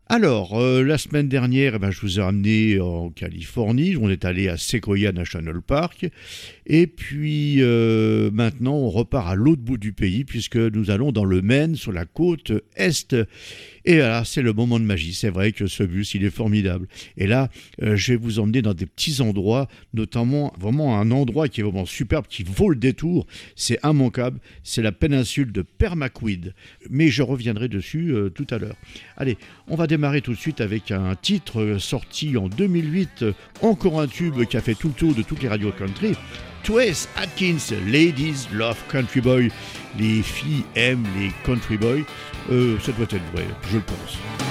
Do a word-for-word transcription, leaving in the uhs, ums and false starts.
Alors, euh, la semaine dernière, eh ben, je vous ai amené en Californie. On est allé à Sequoia National Park. Et puis, euh, maintenant, on repart à l'autre bout du pays, puisque nous allons dans le Maine, sur la côte est. Et là, c'est le moment de magie. C'est vrai que ce bus, il est formidable. Et là, euh, je vais vous emmener dans des petits endroits, notamment vraiment un endroit qui est vraiment superbe, qui vaut le détour. C'est immanquable. C'est la péninsule de Permaquid. Mais je reviendrai dessus euh, tout à l'heure. Allez, on va démarrer tout de suite avec un titre euh, sorti en deux mille huit. euh, encore un tube qui a fait tout le tour de toutes les radios country. Tess Atkins, Ladies Love Country Boy. Les filles aiment les country boys. Euh, ça doit être vrai, je le pense.